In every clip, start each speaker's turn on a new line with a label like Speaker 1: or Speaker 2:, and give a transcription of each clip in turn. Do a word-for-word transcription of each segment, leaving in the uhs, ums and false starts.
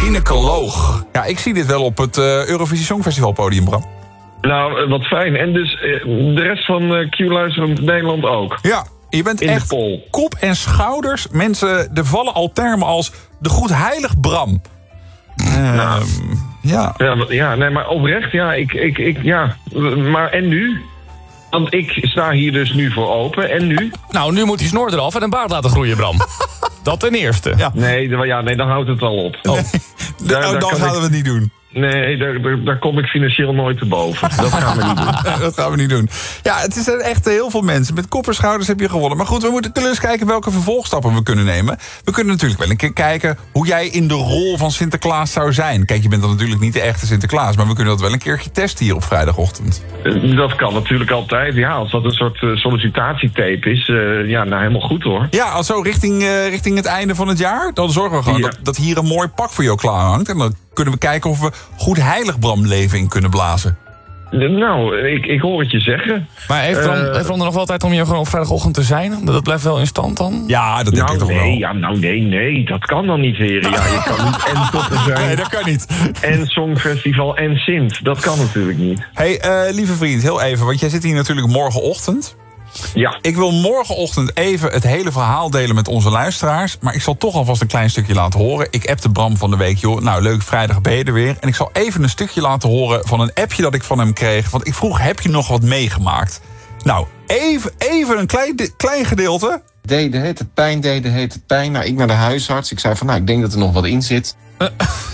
Speaker 1: gynaecoloog. Ja, ik zie dit wel op het uh, Eurovisie Songfestival podium, Bram.
Speaker 2: Nou, wat fijn. En dus uh, de rest van uh, Q-luisterend Nederland ook.
Speaker 1: Ja, je bent
Speaker 2: in
Speaker 1: echt kop en schouders. Mensen, er vallen al termen als de goedheilig Bram. Uh,
Speaker 2: nou,
Speaker 1: ja.
Speaker 2: Ja, ja, nee, maar oprecht, ja, ik, ik, ik, ja. Maar en nu? Want ik sta hier dus nu voor open. En nu?
Speaker 3: Nou, nu moet hij snor eraf en een baard laten groeien, Bram. Dat ten eerste.
Speaker 1: Ja.
Speaker 2: Nee, ja, nee, dan houdt het al op.
Speaker 1: Oh. Daar, oh, dan gaan ik... we het niet doen.
Speaker 2: Nee, daar, daar, daar kom ik financieel nooit te boven. Dat gaan we niet doen.
Speaker 1: Dat gaan we niet doen. Ja, het is echt heel veel mensen. Met kop en schouders heb je gewonnen. Maar goed, we moeten eens kijken welke vervolgstappen we kunnen nemen. We kunnen natuurlijk wel een keer kijken hoe jij in de rol van Sinterklaas zou zijn. Kijk, je bent dan natuurlijk niet de echte Sinterklaas, maar we kunnen dat wel een keertje testen hier op vrijdagochtend.
Speaker 2: Dat kan natuurlijk altijd. Ja, als dat een soort uh, sollicitatietape is, uh, ja, nou helemaal goed hoor.
Speaker 1: Ja, als zo richting, uh, richting het einde van het jaar, dan zorgen we gewoon ja. dat, dat hier een mooi pak voor jou klaar hangt. En dan kunnen we kijken of we goed heilig Bram leven in kunnen blazen.
Speaker 2: Nou, ik, ik hoor het je zeggen.
Speaker 3: Maar heeft Bram, uh, heeft Bram er nog wel tijd om hier gewoon op vrijdagochtend te zijn? Dat blijft wel in stand dan?
Speaker 1: Ja, dat denk
Speaker 2: nou,
Speaker 1: ik toch
Speaker 2: nee,
Speaker 1: wel.
Speaker 2: Ja, nou nee, nee, dat kan dan niet, heren. Ja, je kan niet en toppen zijn.
Speaker 1: Nee, dat kan niet.
Speaker 2: En Songfestival en Sint. Dat kan natuurlijk niet.
Speaker 1: Hé, hey, uh, lieve vriend, heel even, want jij zit hier natuurlijk morgenochtend.
Speaker 2: Ja.
Speaker 1: Ik wil morgenochtend even het hele verhaal delen met onze luisteraars. Maar ik zal toch alvast een klein stukje laten horen. Ik appte Bram van de week, joh. Nou, leuk, vrijdag ben je er weer. En ik zal even een stukje laten horen van een appje dat ik van hem kreeg. Want ik vroeg, heb je nog wat meegemaakt? Nou, even, even een klein, klein gedeelte.
Speaker 4: Deed het, het pijn, deed het, het pijn. Nou, ik naar de huisarts. Ik zei van, nou, ik denk dat er nog wat in zit. Uh.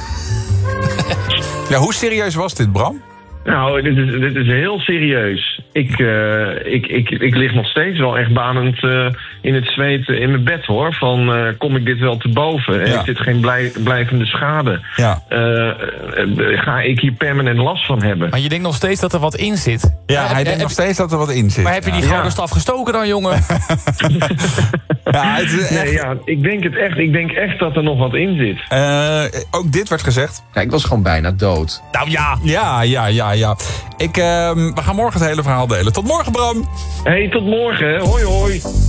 Speaker 1: Ja, hoe serieus was dit, Bram?
Speaker 2: Nou, dit is, dit is heel serieus. Ik, uh, ik, ik, ik lig nog steeds wel echt banend uh, in het zweet in mijn bed, hoor. Van, uh, kom ik dit wel te boven? En ja. Is dit geen blij, blijvende schade?
Speaker 1: Ja.
Speaker 2: Uh, uh, ga ik hier permanent last van hebben?
Speaker 3: Maar je denkt nog steeds dat er wat in zit?
Speaker 1: Ja, hij
Speaker 3: heb,
Speaker 1: denkt
Speaker 3: heb,
Speaker 1: nog steeds dat er wat in zit.
Speaker 3: Maar heb je die
Speaker 1: ja.
Speaker 3: gouden staf gestoken dan, jongen?
Speaker 1: Ja, het is echt...
Speaker 2: Nee, ja, ik denk het echt. Ik denk echt dat er nog wat in zit.
Speaker 1: Uh, ook dit werd gezegd.
Speaker 4: Ja, ik was gewoon bijna dood.
Speaker 1: Nou ja, ja, ja, ja, ja. Ik, uh, we gaan morgen het hele verhaal delen. Tot morgen, Bram.
Speaker 2: Hey, tot morgen. Hoi, hoi.